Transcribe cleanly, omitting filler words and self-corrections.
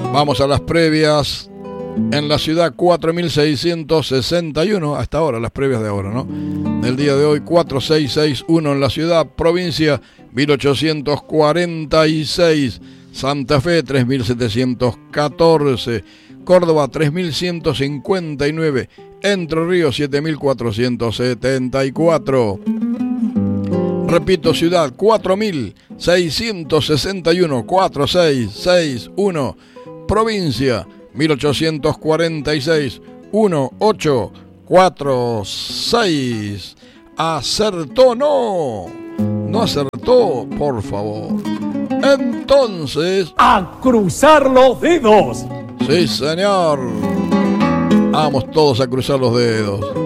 Vamos a las previas. En la ciudad 4661, hasta ahora, las previas de ahora, ¿no? El día de hoy 4661 en la ciudad, provincia 1846, Santa Fe 3714, Córdoba 3159, Entre Ríos 7474. Repito, ciudad 4661, 4661, provincia 1846, 1846. ¿Acertó? No acertó, por favor. Entonces, ¡a cruzar los dedos! Sí, señor. Vamos todos a cruzar los dedos.